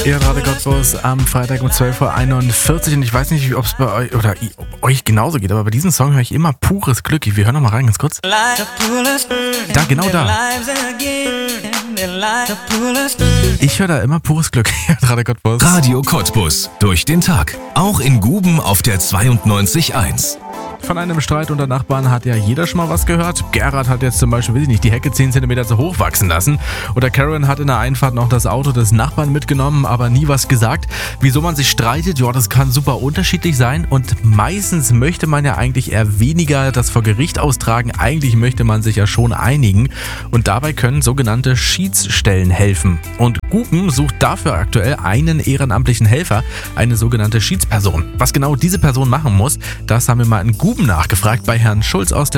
Ihr Radio Cottbus am Freitag um 12.41 Uhr und ich weiß nicht, ob es bei euch oder ob euch genauso geht, aber bei diesem Song höre ich immer pures Glück. Wir hören noch mal rein, ganz kurz. Da, genau da. Ich höre da immer pures Glück. Radio Cottbus. Radio Cottbus. Durch den Tag. Auch in Guben auf der 92.1. Von einem Streit unter Nachbarn hat ja jeder schon mal was gehört. Gerhard hat jetzt zum Beispiel, weiß ich nicht, die Hecke 10 cm zu hoch wachsen lassen. Oder Karen hat in der Einfahrt noch das Auto des Nachbarn mitgenommen, aber nie was gesagt. Wieso man sich streitet, ja, das kann super unterschiedlich sein. Und meistens möchte man ja eigentlich eher weniger das vor Gericht austragen. Eigentlich möchte man sich ja schon einigen. Und dabei können sogenannte Schiedsstellen helfen. Und Guben sucht dafür aktuell einen ehrenamtlichen Helfer, eine sogenannte Schiedsperson. Was genau diese Person machen muss, das haben wir mal in Guben nachgefragt bei Herrn Schulz aus der